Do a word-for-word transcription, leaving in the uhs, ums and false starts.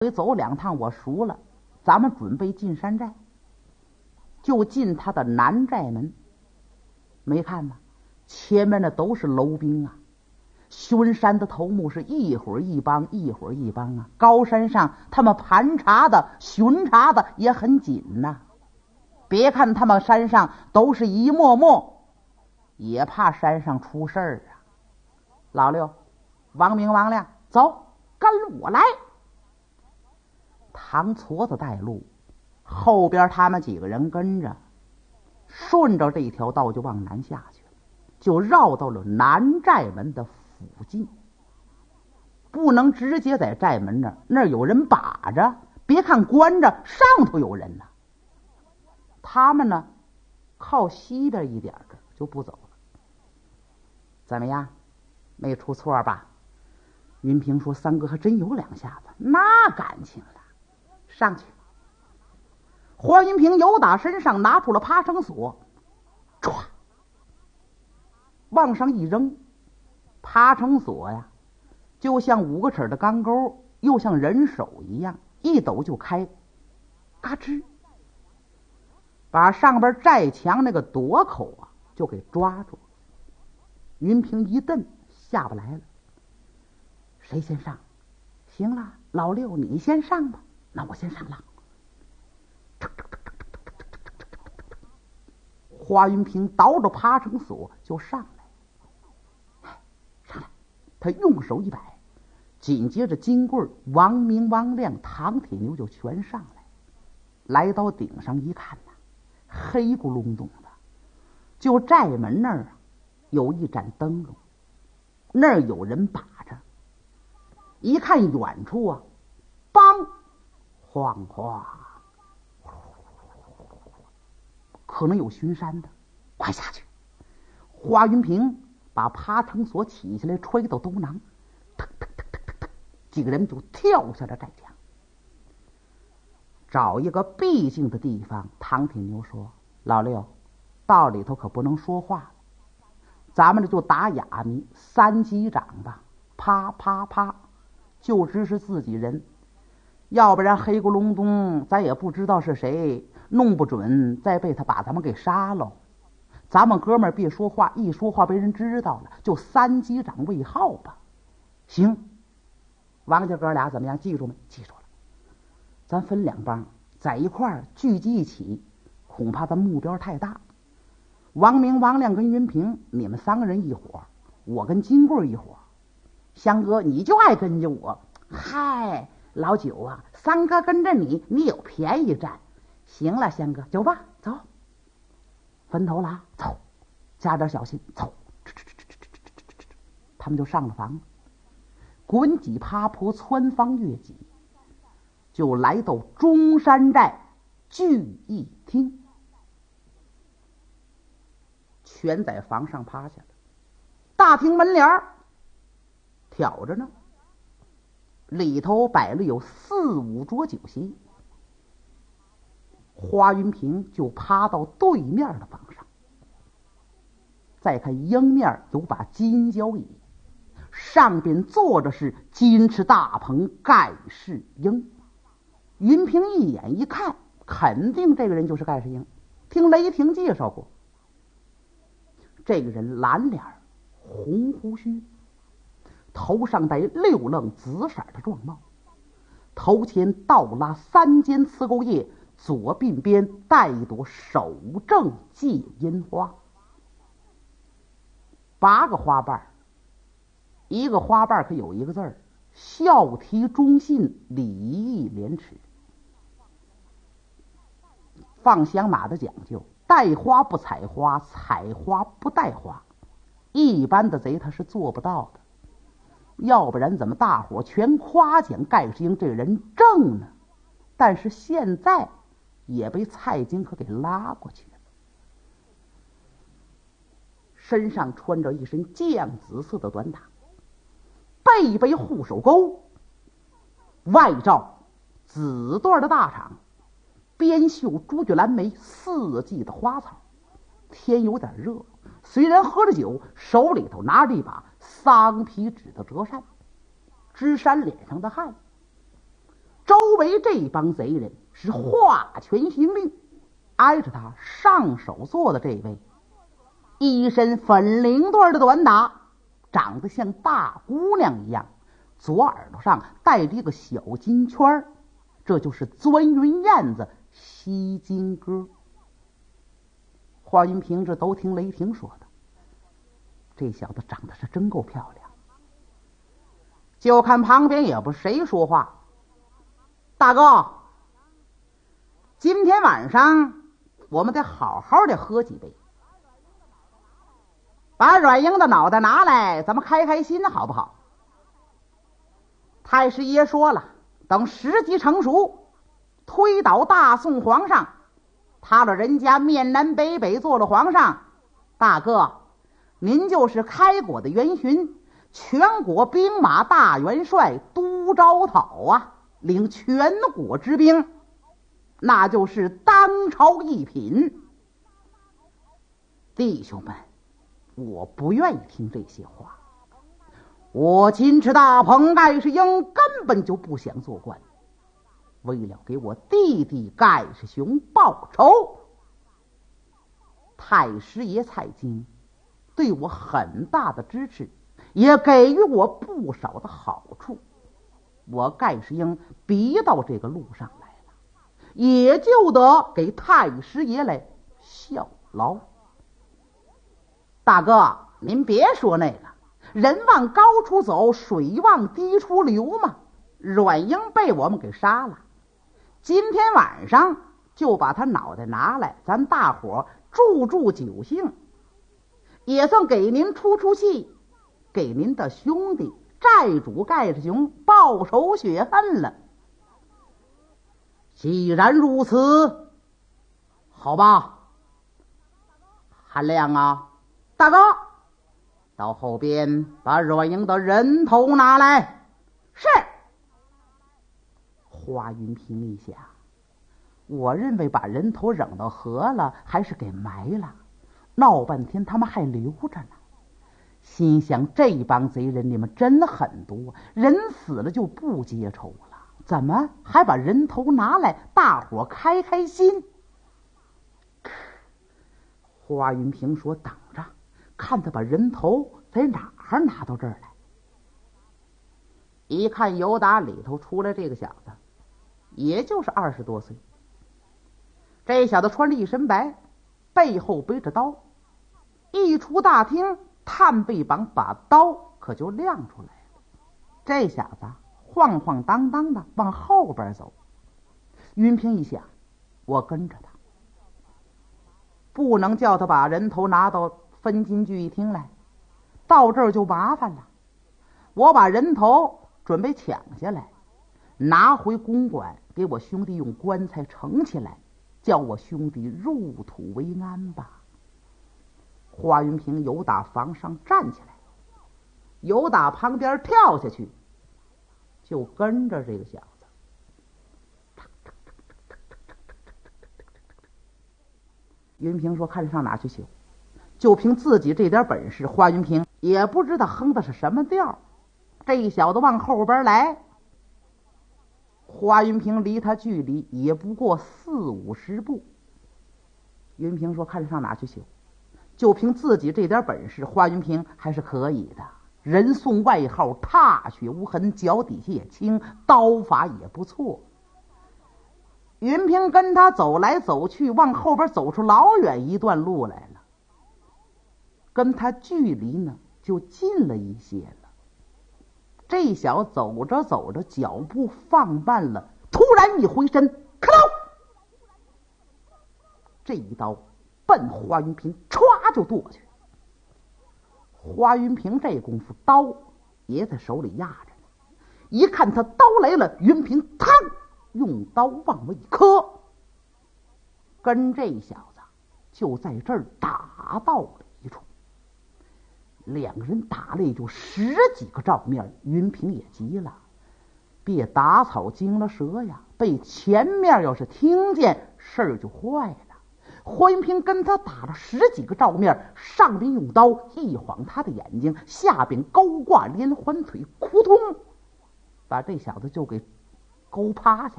走两趟我熟了，咱们准备进山寨。就进他的南寨门，没看吗？前面的都是楼兵啊，巡山的头目是一会儿一帮一会儿一帮啊。高山上他们盘查的巡查的也很紧呐、啊。别看他们山上都是一幕幕，也怕山上出事儿啊。老六，王明、王亮，走，跟我来。唐矬子带路，后边他们几个人跟着，顺着这条道就往南下去了，就绕到了南寨门的附近。不能直接在寨门那儿，那儿有人把着，别看关着，上头有人呢。他们呢，靠西边一点的就不走了。怎么样？没出错吧？云平说：“三哥还真有两下子，那感情了。”上去。黄云平由打身上拿出了爬绳索，唰，往上一扔，爬绳索呀，就像五个齿的钢钩，又像人手一样，一抖就开，嘎吱，把上边寨墙那个垛口啊就给抓住。云平一蹬，下不来了。谁先上？行了，老六你先上吧。那我先上了。华云平倒着爬绳索就上来，上来，他用手一摆，紧接着金棍、王明、王亮、唐铁牛就全上来。来到顶上一看呐、啊，黑咕隆咚的，就寨门那儿啊有一盏灯笼，那儿有人把着。一看远处啊，梆，晃晃，可能有巡山的，快下去！华云平把爬藤索起下来，吹到兜囊，腾腾腾腾腾腾，几个人就跳下了寨墙，找一个僻静的地方。唐铁牛说：“老六，道里头可不能说话了，咱们这就打哑谜，三击掌吧，啪啪啪，就知是自己人。要不然黑咕隆咚，咱也不知道是谁，弄不准再被他把咱们给杀了。咱们哥们儿别说话，一说话被人知道了，就三击掌为号吧。”行，王家哥俩怎么样？记住没？记住了。咱分两帮，在一块儿聚集一起，恐怕咱目标太大。王明、王亮跟云平，你们三个人一伙，我跟金贵一伙。香哥，你就爱跟着我。嗨，老九啊，三哥跟着你，你有便宜占。行了，香哥，走吧，走。分头了，走，加点小心，走。他们就上了房，滚几爬坡，穿房越脊，就来到中山寨聚义厅。全在房上趴下了，大厅门帘挑着呢，里头摆了有四五桌酒席。花云平就趴到对面的房上，再看迎面有把金交椅，上边坐着是金翅大鹏盖世英。云平一眼一看，肯定这个人就是盖世英，听雷霆介绍过。这个人蓝脸红胡须，头上戴六棱紫色的壮帽，头前倒拉三尖刺钩叶，左鬓边带一朵手正戒烟花，八个花瓣，一个花瓣可有一个字儿：孝悌忠信，礼义廉耻。放香马的讲究，带花不采花，采花不带花，一般的贼他是做不到的。要不然怎么大伙全夸奖盖世英这人正呢？但是现在也被蔡京可给拉过去了。身上穿着一身绛紫色的短打，背背护手钩，外罩紫缎的大氅，边绣朱雀蓝莓四季的花草。天有点热，虽然喝着酒，手里头拿着一把桑皮纸的折扇，支扇脸上的汗。周围这帮贼人是画拳行令。挨着他上手坐的这位，一身粉绫缎的短打，长得像大姑娘一样，左耳朵上戴着一个小金圈，这就是钻云燕子西金哥。华云平这都听雷霆说的，这小子长得是真够漂亮。就看旁边也不谁说话。大哥，今天晚上我们得好好的喝几杯，把阮英的脑袋拿来，咱们开开心好不好？太师爷说了，等时机成熟，推倒大宋皇上，他老人家面南北北做了皇上。大哥，您就是开国的元勋，全国兵马大元帅都招讨啊，领全国之兵，那就是当朝一品。弟兄们，我不愿意听这些话。我金翅大鹏盖世英根本就不想做官，为了给我弟弟盖世雄报仇，太师爷蔡京对我很大的支持，也给予我不少的好处。我盖世英逼到这个路上来了，也就得给太师爷来效劳。大哥，您别说那个人往高处走，水往低处流嘛。阮英被我们给杀了，今天晚上就把他脑袋拿来，咱大伙助助酒兴，也算给您出出气，给您的兄弟债主盖世雄报仇雪恨了。既然如此，好吧。韩亮啊，大哥，到后边把阮英的人头拿来。是。华云平一想，我认为把人头扔到河了，还是给埋了，闹半天他们还留着呢。心想这帮贼人你们真狠毒，人死了就不结仇了，怎么还把人头拿来，大伙开开心？华云平说，等着看他把人头在哪儿拿到这儿来。一看尤达里头出来这个小子，也就是二十多岁。这小子穿着一身白，背后背着刀，一出大厅，探背膀把刀可就亮出来了。这小子晃晃荡荡的往后边走。云平一想，我跟着他，不能叫他把人头拿到分金聚义厅来，到这儿就麻烦了。我把人头准备抢下来，拿回公馆，给我兄弟用棺材盛起来，叫我兄弟入土为安吧。华云平由打房上站起来，由打旁边跳下去，就跟着这个小子。云平说，看上哪去修，就凭自己这点本事，华云平也不知道哼的是什么调。这小子往后边来，华云平离他距离也不过四五十步。云平说，看上哪去修，就凭自己这点本事，华云平还是可以的。人送外号踏雪无痕，脚底下也轻，刀法也不错。云平跟他走来走去，往后边走出老远一段路来了，跟他距离呢就近了一些了。这小子走着走着，脚步放慢了，突然一回身，咔刀，这一刀奔华云平歘就剁过去。华云平这功夫刀也在手里压着呢，一看他刀来了，云平嘡用刀往外一磕，跟这小子就在这儿打到了一处。两个人打了也就十几个照面，云平也急了，别打草惊了蛇呀，被前面要是听见，事儿就坏了。华云平跟他打了十几个照面，上边用刀一晃他的眼睛，下边勾挂连环腿，扑通把这小子就给勾趴下